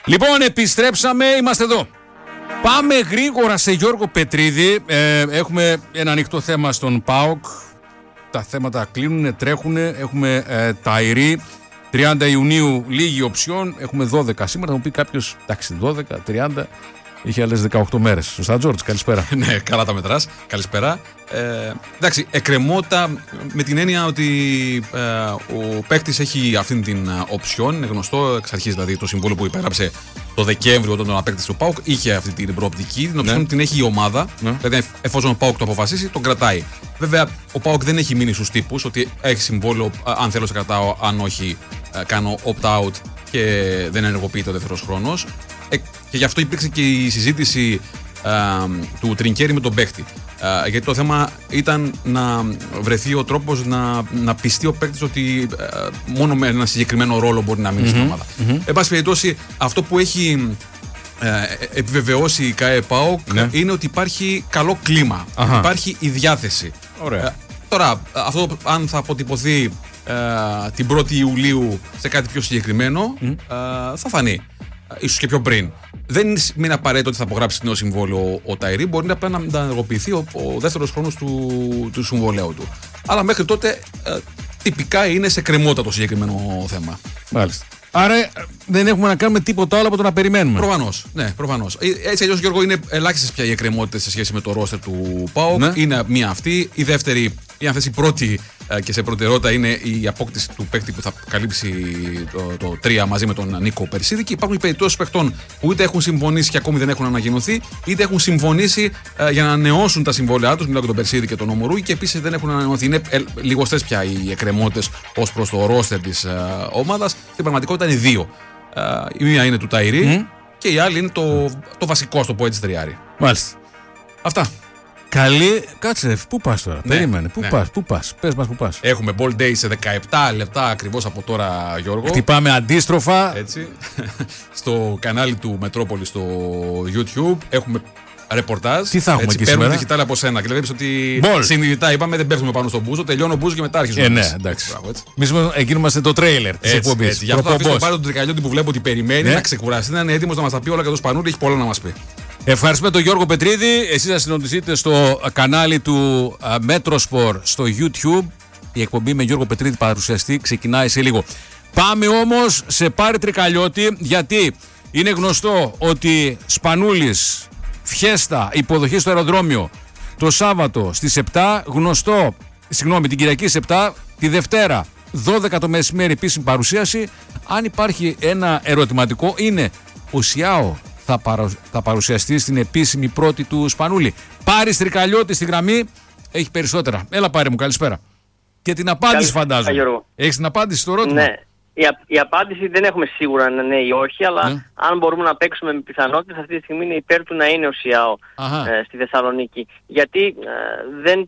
Λοιπόν, επιστρέψαμε, είμαστε εδώ. Πάμε γρήγορα σε Γιώργο Πετρίδη. Έχουμε ένα ανοιχτό θέμα στον ΠΑΟΚ. Τα θέματα κλείνουν, τρέχουν. Έχουμε Ταϊρή. 30 Ιουνίου λίγη οψιόν. Έχουμε 12 σήμερα. Θα μου πει κάποιος, εντάξει, 12, 30. Είχε άλλες 18 μέρες. Σωστά, Τζόρτζ, καλησπέρα. Ναι, καλά τα μετράς. Καλησπέρα. Εντάξει, εκκρεμότα με την έννοια ότι ο παίκτης έχει αυτήν την οψιόν. Είναι γνωστό εξ αρχής, δηλαδή το συμβόλαιο που υπέγραψε το Δεκέμβριο όταν τον απέκτησε ο ΠΑΟΚ είχε αυτή την προοπτική. Την οψιόν την έχει η ομάδα. Δηλαδή, εφόσον ο ΠΑΟΚ το αποφασίσει, τον κρατάει. Βέβαια, ο ΠΑΟΚ δεν έχει μείνει στους τύπους ότι έχει συμβόλαιο. Αν θέλω, σε κρατάω. Αν όχι, κάνω opt-out και δεν ενεργοποιείται ο δεύτερος χρόνος. Και γι' αυτό υπήρξε και η συζήτηση του Τρινκέρι με τον παίκτη. Γιατί το θέμα ήταν να βρεθεί ο τρόπος να πιστεί ο παίκτης ότι μόνο με ένα συγκεκριμένο ρόλο μπορεί να μείνει στην ομάδα. Εν πάση περιπτώσει, αυτό που έχει επιβεβαιώσει η ΚΑΕ ΠΑΟΚ είναι ότι υπάρχει καλό κλίμα. Υπάρχει η διάθεση. Τώρα, αυτό αν θα αποτυπωθεί την 1η Ιουλίου σε κάτι πιο συγκεκριμένο, θα φανεί. Ίσως και πιο πριν. Δεν είναι απαραίτητο ότι θα απογράψει νέο συμβόλαιο ο Ταϊρή. Μπορεί να ενεργοποιηθεί ο δεύτερος χρόνος του συμβολέου του. Αλλά μέχρι τότε τυπικά είναι σε κρεμότητα το συγκεκριμένο θέμα. Μάλιστα. Άρα δεν έχουμε να κάνουμε τίποτα άλλο από το να περιμένουμε. Προφανώς. Ναι, προφανώς. Έτσι αλλιώς, Γιώργο, είναι ελάχιστες πια οι εκκρεμότητες σε σχέση με το ρόστερ του ΠΑΟΚ. Ναι. Είναι μία αυτή. Η δεύτερη, ή αν θες η πρώτη και σε προτεραιότητα, είναι η απόκτηση του παίκτη που θα καλύψει το 3 μαζί με τον Νίκο Περσίδη. Και υπάρχουν περιπτώσεις παιχτών που είτε έχουν συμφωνήσει και ακόμη δεν έχουν ανακοινωθεί, είτε έχουν συμφωνήσει για να ανανεώσουν τα συμβόλαιά τους. Μιλάω για τον Περσίδη και τον Ομορούγη και επίσης δεν έχουν ανανεωθεί. Είναι λιγοστές πια οι εκκρεμότητες ως προς το ρόστερ της ομάδας. Στην πραγματικότητα είναι δύο. Η μία είναι του Ταϊρή και η άλλη είναι το βασικό, στο πω έτσι, τριάρι. Μάλιστα. Αυτά. Καλή. Κάτσε, πού πας τώρα? Περίμενε. Πού πας? Πες μας πού πας. Έχουμε Ball Day σε 17 λεπτά ακριβώς από τώρα, Γιώργο. Χτυπάμε αντίστροφα. Έτσι. Στο κανάλι του Μετρόπολη στο YouTube έχουμε ρεπορτάζ. Τι θα έχουμε εκεί σήμερα? Παίρνουμε διχιτάλια από σένα και βλέπεις ότι συνειδητά είπαμε δεν πέφτουμε πάνω στον μπούζο. Τελειώνει ο μπούζο και μετά αρχίζουμε. Ναι, εντάξει. Εμείς εκείνο είμαστε το τρέιλερ της εκπομπής. Γι' αυτό αφήσω πάρω τον Τρικαλιώτη που βλέπω ότι περιμένει να ξεκουράσει. Να είναι έτοιμος να μας τα πει όλα και το Σπανούλη έχει πολλά να μας πει. Ευχαριστούμε τον Γιώργο Πετρίδη. Εσείς θα συνοδευτείτε στο κανάλι του Metrosport στο YouTube. Η εκπομπή με Γιώργο Πετρίδη παρουσιαστή ξεκινάει σε λίγο. Πάμε όμως σε Πάρη Τρικαλιώτη, γιατί είναι γνωστό ότι Σπανούλης, φιέστα, υποδοχή στο αεροδρόμιο το Σάββατο στις 7, την Κυριακή στις 7, τη Δευτέρα 12 το μεσημέρι επίσημη παρουσίαση. Αν υπάρχει ένα ερωτηματικό, είναι ο Σιάο θα παρουσιαστεί στην επίσημη πρώτη του Σπανούλη. Πάρης Τρικαλιώτη στη γραμμή, έχει περισσότερα. Έλα Πάρη μου, καλησπέρα. Και την απάντηση φαντάζομαι. Έχεις την απάντηση στο ερώτημα? Ναι. Η απάντηση δεν έχουμε σίγουρα αν είναι ναι ή όχι, αλλά αν μπορούμε να παίξουμε με πιθανότητες, αυτή τη στιγμή είναι υπέρ του να είναι ο Σιάο στη Θεσσαλονίκη. Γιατί δεν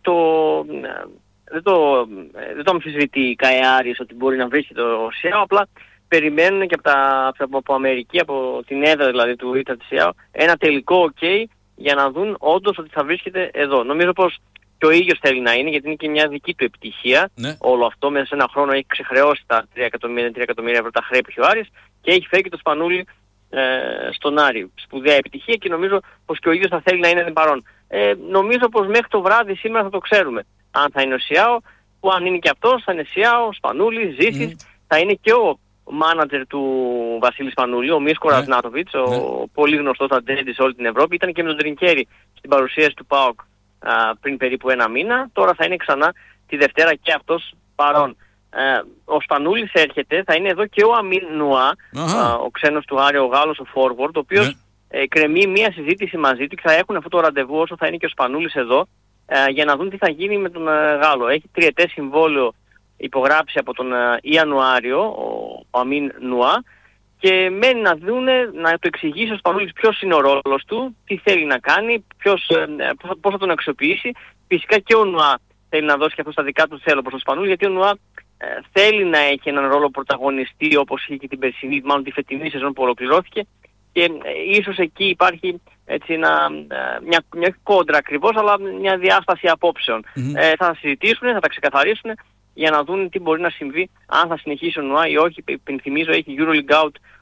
το αμφισβητεί η ΚΑΕ ότι μπορεί να βρίσκει το Σιάο, απλά περιμένουν και από Αμερική, από την έδρα δηλαδή του Ρίτσαρντ Σιάο, ένα τελικό OK για να δουν όντως ότι θα βρίσκεται εδώ. Νομίζω πως και ο ίδιος θέλει να είναι, γιατί είναι και μια δική του επιτυχία. Ναι. Όλο αυτό μέσα σε ένα χρόνο έχει ξεχρεώσει τα 3 εκατομμύρια ευρώ τα χρέη που έχει ο Άρης και έχει φέρει και το Σπανούλη στον Άρη. Σπουδαία επιτυχία και νομίζω πως και ο ίδιος θα θέλει να είναι παρόν. Νομίζω πως μέχρι το βράδυ σήμερα θα το ξέρουμε. Αν θα είναι ο Σιάο, που αν είναι και αυτός θα είναι Σιάο, Σπανούλη, Ζήσης, θα είναι και ο μάνατζερ του Βασίλη Σπανούλη, ο Μίσκο Ραζνάτοβιτς, ο πολύ γνωστός ατζέντη σε όλη την Ευρώπη. Ήταν και με τον Τρινκέρι στην παρουσίαση του ΠΑΟΚ πριν περίπου ένα μήνα. Τώρα θα είναι ξανά τη Δευτέρα και αυτός παρόν. Ο Σπανούλης έρχεται, θα είναι εδώ και ο Αμίν Νουά, ο ξένος του Άρη, ο Γάλλος, ο forward, ο οποίος κρεμεί μία συζήτηση μαζί του και θα έχουν αυτό το ραντεβού όσο θα είναι και ο Σπανούλης εδώ, για να δουν τι θα γίνει με τον Γάλλο. Έχει 3ετές συμβόλαιο υπογράψει από τον Ιανουάριο ο Αμίν Νουά και μένει να δούνε, να το εξηγήσει ο Σπανούλης ποιος είναι ο ρόλος του, τι θέλει να κάνει, πώς θα τον αξιοποιήσει. Φυσικά και ο Νουά θέλει να δώσει και αυτό στα δικά του θέλω προς τον Σπανούλη, γιατί ο Νουά θέλει να έχει έναν ρόλο πρωταγωνιστή όπως είχε και την περσινή, μάλλον τη φετινή σεζόν που ολοκληρώθηκε, και ίσως εκεί υπάρχει έτσι μια κόντρα ακριβώς, αλλά μια διάσταση απόψεων. Θα συζητήσουν, θα τα ξεκαθαρίσουν για να δουν τι μπορεί να συμβεί, αν θα συνεχίσει ο Νουά ή όχι. Υπενθυμίζω, έχει EuroLeague Out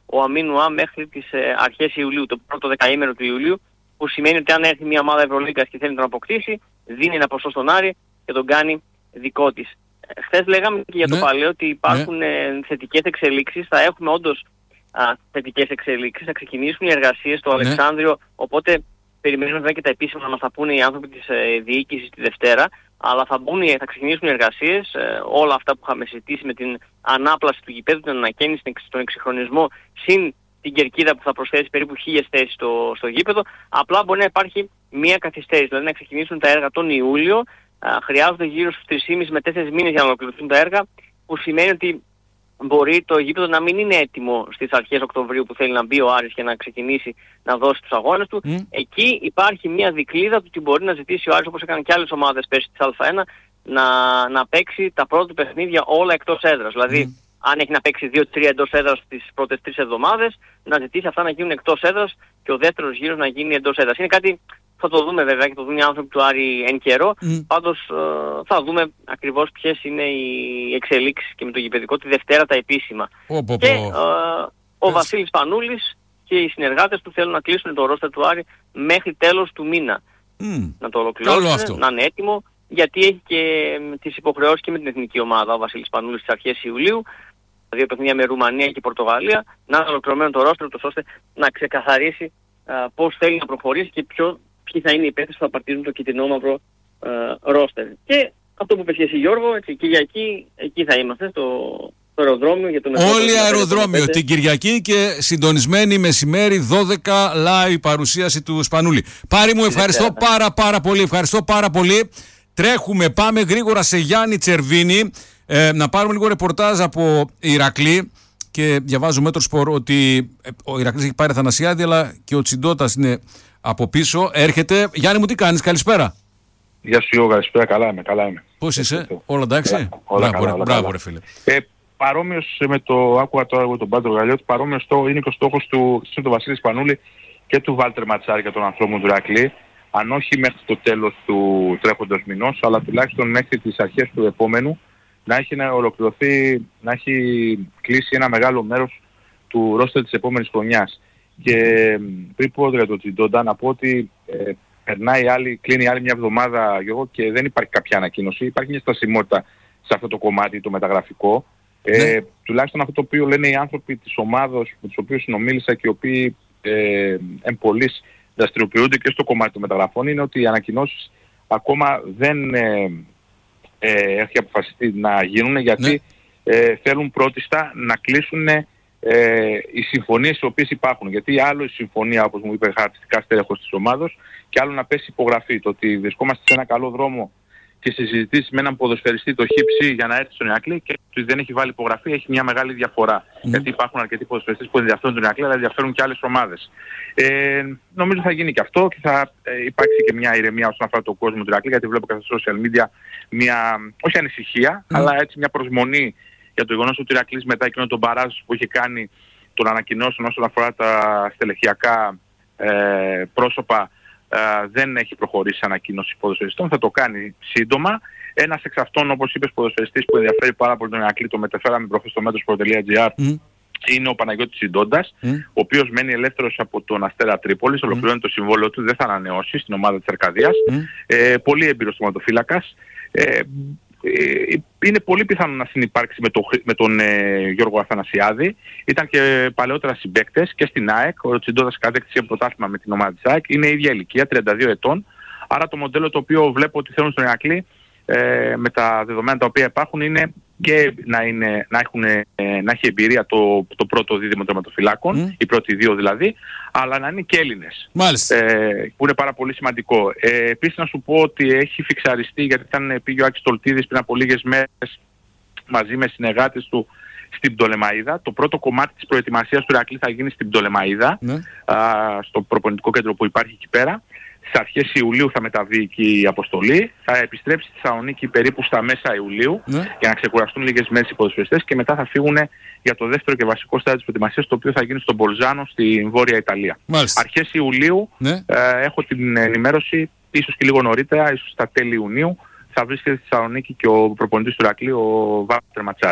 ο Αμίνουα μέχρι τις αρχές Ιουλίου, το πρώτο δεκαήμερο του Ιουλίου, που σημαίνει ότι αν έρθει μια ομάδα Ευρωλίγκας και θέλει να τον αποκτήσει, δίνει ένα ποσό στον Άρη και τον κάνει δικό της. Χθες λέγαμε και για το Παλαιό ότι υπάρχουν θετικές εξελίξεις, θα έχουμε όντως θετικές εξελίξεις, θα ξεκινήσουν οι εργασίες στο Αλεξάνδριο, οπότε περιμένουμε βέβαια και τα επίσημα να μας τα πούνε οι άνθρωποι της διοίκησης τη Δευτέρα, αλλά θα ξεκινήσουν οι εργασίες, όλα αυτά που είχαμε συζητήσει με την ανάπλαση του γηπέδου, την ανακαίνιση, τον εξυγχρονισμό, συν την κερκίδα που θα προσθέσει περίπου 1.000 θέσεις στο γήπεδο, απλά μπορεί να υπάρχει μία καθυστέρηση, δηλαδή να ξεκινήσουν τα έργα τον Ιούλιο, χρειάζονται γύρω στους 3,5 με 4 μήνες για να ολοκληρωθούν τα έργα, που σημαίνει ότι μπορεί το γήπεδο να μην είναι έτοιμο στις αρχές Οκτωβρίου που θέλει να μπει ο Άρης και να ξεκινήσει να δώσει τους αγώνες του. Εκεί υπάρχει μια δικλείδα του ότι μπορεί να ζητήσει ο Άρης, όπως έκανε και άλλες ομάδες πέρσι της Α1, να παίξει τα πρώτα παιχνίδια όλα εκτός έδρας. Δηλαδή, αν έχει να παίξει 2-3 εντός έδρας τις πρώτες 3 εβδομάδες, να ζητήσει αυτά να γίνουν εκτός έδρας και ο δεύτερος γύρος να γίνει εντός έδρας. Είναι κάτι, θα το δούμε βέβαια και το δουν οι άνθρωποι του Άρη εν καιρό. Πάντως θα δούμε ακριβώς ποιες είναι οι εξελίξεις και με το γηπεδικό τη Δευτέρα τα επίσημα. Και ο Βασίλης Πανούλης και οι συνεργάτες του θέλουν να κλείσουν το ρόστερ του Άρη μέχρι τέλος του μήνα. Να το ολοκληρώσουν, να είναι έτοιμο, γιατί έχει και τις υποχρεώσεις και με την εθνική ομάδα ο Βασίλης Πανούλης στις αρχές Ιουλίου. 2 παιχνίδια με Ρουμανία και Πορτογαλία, να είναι ολοκληρωμένο το ρόστερ, ώστε να ξεκαθαρίσει πώς θέλει να προχωρήσει και ποιοι θα είναι οι παίκτες που θα παρτίζουν το κυτρινόμαυρο ρόστερ. Και αυτό που πες εσύ Γιώργο, Κυριακή, εκεί θα είμαστε, στο αεροδρόμιο. Για το όλοι αεροδρόμιο την Κυριακή και συντονισμένη μεσημέρι 12 live παρουσίαση του Σπανούλη. Πάρη μου, ευχαριστώ πάρα πολύ, ευχαριστώ πάρα πολύ. Τρέχουμε, πάμε γρήγορα σε Γιάννη Τσερβίνη, να πάρουμε λίγο ρεπορτάζ από Ηρακλή. Και διαβάζω Μέτροσπορ ότι ο Ηρακλής έχει πάρει Αθανασιάδη, αλλά και ο Τσιντώτας είναι από πίσω. Έρχεται. Γιάννη μου, τι κάνεις, καλησπέρα. Γεια σου Γιώργο, καλησπέρα, καλά είμαι. Πώς είσαι, όλα εντάξει? Μπράβο ρε φίλε. Παρόμοιος με άκουγα το έργο του Πάτρο Γαλλιώτη, παρόμοιος είναι και ο στόχος του Βασίλη Σπανούλη και του Βάλτερ Ματσάρη και των ανθρώπων του Ηρακλή. Αν όχι μέχρι το τέλος του τρέχοντος μηνός, αλλά τουλάχιστον μέχρι τις αρχές του επόμενου, να έχει ολοκληρωθεί, να έχει κλείσει ένα μεγάλο μέρος του ρόστερ της επόμενης χρονιάς. Και πριν πω για το Τσιντόντα, να πω ότι κλείνει άλλη μια εβδομάδα, Γιώργο, και δεν υπάρχει κάποια ανακοίνωση. Υπάρχει μια στασιμότητα σε αυτό το κομμάτι, το μεταγραφικό. Τουλάχιστον αυτό το οποίο λένε οι άνθρωποι της ομάδος με τους οποίους συνομίλησα και οι οποίοι εμπολείς δραστηριοποιούνται και στο κομμάτι των μεταγραφών, είναι ότι οι ανακοινώσεις ακόμα δεν έχει αποφασιστεί να γίνουν, γιατί θέλουν πρώτιστα να κλείσουν οι συμφωνίες οι οποίες υπάρχουν. Γιατί άλλο η συμφωνία, όπως μου είπε χαρακτηριστικά στέλεχος της ομάδος, και άλλο να πέσει υπογραφή. Το ότι βρισκόμαστε σε ένα καλό δρόμο και σε συζητήσεις με έναν ποδοσφαιριστή το χύψη για να έρθει στον Ηρακλή και ότι δεν έχει βάλει υπογραφή, έχει μια μεγάλη διαφορά. Γιατί υπάρχουν αρκετοί ποδοσφαιριστές που ενδιαφέρουν τον Ηρακλή, αλλά ενδιαφέρουν και άλλες ομάδες. Νομίζω θα γίνει και αυτό και θα υπάρξει και μια ηρεμία όσον αφορά τον κόσμο του Ηρακλή, γιατί βλέπω και στα social media μια, όχι ανησυχία, αλλά έτσι μια προσμονή για το γεγονός ότι ο Ηρακλής μετά εκείνο τον παράζ που είχε κάνει των ανακοινώσεων όσον αφορά τα στελεχειακά πρόσωπα, δεν έχει προχωρήσει ανακοίνωση ποδοσφαιριστών, θα το κάνει σύντομα. Ένας εξ αυτών, όπως είπες, ποδοσφαιριστής που ενδιαφέρει πάρα πολύ τον Ηρακλή, το μεταφέραμε προχθές στο Μέτροσπορ.gr, είναι ο Παναγιώτης Τσιντόντας, ο οποίος μένει ελεύθερος από τον Αστέρα Τρίπολης, ολοκληρώνει το συμβόλαιο του, δεν θα ανανεώσει στην ομάδα της Αρκαδίας. Πολύ έμπειρος τοματοφύλακας. Είναι πολύ πιθανό να συνυπάρξει με τον Γιώργο Αθανασιάδη. Ήταν και παλαιότερα συμπαίκτες και στην ΑΕΚ. Ο Τσιντόδας κατέκτησε πρωτάθλημα με την ομάδα της ΑΕΚ. Είναι η ίδια ηλικία, 32 ετών. Άρα το μοντέλο το οποίο βλέπω ότι θέλουν στον Ηρακλή, με τα δεδομένα τα οποία υπάρχουν, είναι και να έχει εμπειρία το πρώτο δίδυμο τερματοφυλάκων, οι πρώτοι δύο δηλαδή, αλλά να είναι και Έλληνες. Που είναι πάρα πολύ σημαντικό. Επίσης να σου πω ότι έχει φιξαριστεί, γιατί πήγε ο Άκης Τολτίδης πριν από λίγες μέρες μαζί με συνεργάτες του στην Πτολεμαΐδα. Το πρώτο κομμάτι της προετοιμασίας του Ηρακλή θα γίνει στην Πτολεμαΐδα, στο προπονητικό κέντρο που υπάρχει εκεί πέρα. Στις αρχές Ιουλίου θα μεταβεί εκεί η αποστολή, θα επιστρέψει στη Θεσσαλονίκη περίπου στα μέσα Ιουλίου για να ξεκουραστούν λίγες μέρες οι ποδοσφαιριστές και μετά θα φύγουν για το δεύτερο και βασικό στάδιο της προετοιμασίας, το οποίο θα γίνει στον Μπολζάνο στην Βόρεια Ιταλία. Αρχές Ιουλίου έχω την ενημέρωση, ίσως και λίγο νωρίτερα, ίσως στα τέλη Ιουνίου, θα βρίσκεται στη Θεσσαλονίκη και ο προπονητής του Ηρακλή, ο Βάλτερ Ματσάρη.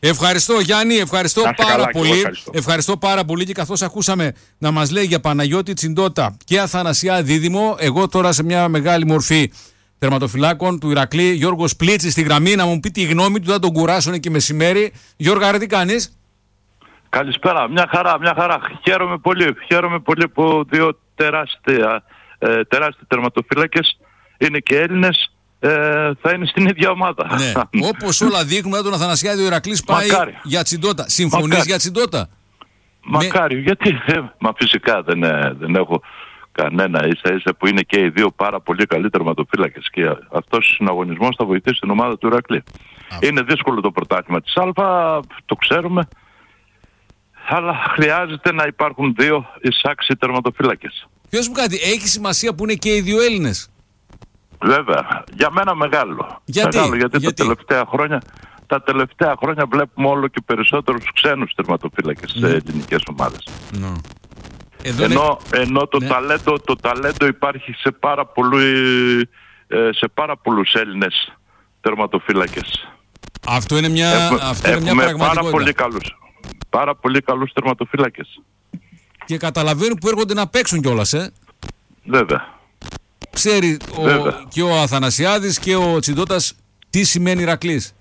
Ευχαριστώ Γιάννη, ευχαριστώ πάρα πολύ. Ευχαριστώ πάρα πολύ και καθώς ακούσαμε να μας λέει για Παναγιώτη Τσιντότα και Αθανασιά Δίδυμο, εγώ τώρα σε μια μεγάλη μορφή τερματοφυλάκων του Ηρακλή, Γιώργος Πλίτσης στη γραμμή, να μου πει τη γνώμη του, θα τον κουράσουν και μεσημέρι. Γιώργα, τι κάνεις? Καλησπέρα, μια χαρά. Χαίρομαι πολύ που δύο τεράστια τερματοφύλακες είναι και Έλληνες, θα είναι στην ίδια ομάδα. Ναι. Όπως όλα δείχνουν, τον Αθανασιάδη ο Ηρακλής πάει για Τσιντότα. Συμφωνείς για Τσιντότα? Μακάρι, γιατί μα φυσικά δεν έχω κανένα, ίσα που είναι και οι δύο πάρα πολύ καλοί τερματοφύλακες και αυτός ο συναγωνισμός θα βοηθήσει την ομάδα του Ηρακλή. Είναι δύσκολο το πρωτάθλημα της Α, το ξέρουμε, αλλά χρειάζεται να υπάρχουν δύο εισάξιοι τερματοφύλακες. Ποιος μου κάτι, έχει σημασία που είναι και οι δύο Έλληνες? Βέβαια, για μένα μεγάλο. Γιατί τα τελευταία χρόνια βλέπουμε όλο και περισσότερους ξένους τερματοφύλακες σε ελληνικές ομάδες. Ενώ το ταλέντο υπάρχει σε πάρα πολλούς Έλληνες τερματοφύλακες. Αυτό είναι μια πραγματικότητα. Πάρα πολύ καλούς τερματοφύλακες. Και καταλαβαίνουν που έρχονται να παίξουν κιόλας, Βέβαια. Ξέρει και ο Αθανασιάδης και ο Τσιντότας τι σημαίνει Ηρακλής.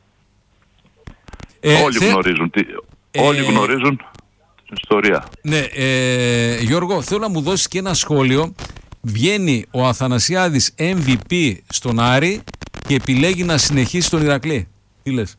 Όλοι γνωρίζουν την ιστορία. Ναι, Γιώργο, θέλω να μου δώσεις και ένα σχόλιο. Βγαίνει ο Αθανασιάδης MVP στον Άρη και επιλέγει να συνεχίσει στον Ηρακλή. Τι λες?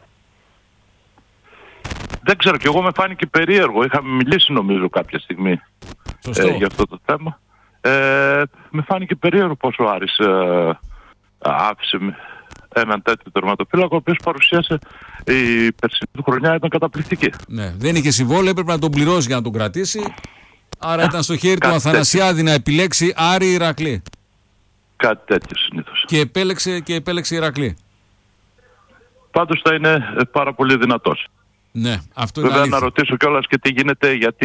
Δεν ξέρω, και εγώ με φάνηκε περίεργο. Είχαμε μιλήσει νομίζω κάποια στιγμή για αυτό το θέμα. Με φάνηκε περίεργο πως ο Άρης άφησε έναν τέτοιο τερματοφύλακο, ο οποίος παρουσίασε η περσινή του χρονιά, ήταν καταπληκτική. Ναι, δεν είχε συμβόλαιο, έπρεπε να τον πληρώσει για να τον κρατήσει. Άρα ήταν στο χέρι του Αθανασιάδη να επιλέξει Άρη Ηρακλή. Κάτι τέτοιο συνήθως. Και επέλεξε Ηρακλή. Πάντως θα είναι πάρα πολύ δυνατός. Ναι, αυτό είναι βέβαια αλήθεια. Να ρωτήσω κιόλας και τι γίνεται, γιατί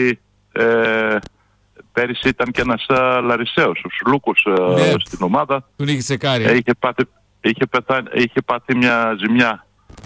πέρυσι ήταν και ένας Λαρισαίος, ο Σουλούκος, στην ομάδα. Τον είχε τσεκάρει. Είχε πάθει μια ζημιά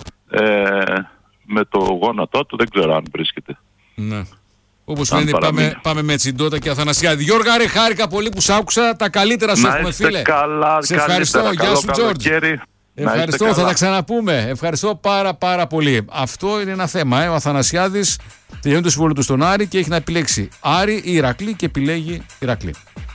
με το γόνατό του, δεν ξέρω αν βρίσκεται. Ναι. Όπως φαίνεται πάμε με Τσιντότα και Αθανασιάδη. Γιώργα, χάρηκα πολύ που σ' άκουσα. Τα καλύτερα σου έχουμε, φίλε. Καλά, σε ευχαριστώ. Γεια σου, Τζόρτζ. Ευχαριστώ, θα τα ξαναπούμε. Ευχαριστώ πάρα πολύ. Αυτό είναι ένα θέμα. Ο Αθανασιάδης τελειώνει το συμβόλαιο του στον Άρη και έχει να επιλέξει Άρη ή Ηρακλή και επιλέγει Ηρακλή.